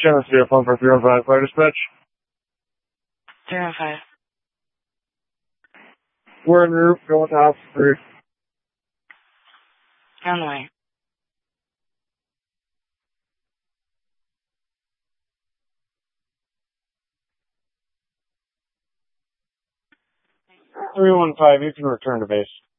Channel 3, phone for 315, fire dispatch. 315. We're en route, going to house 3. On the way. Three 115, you can return to base.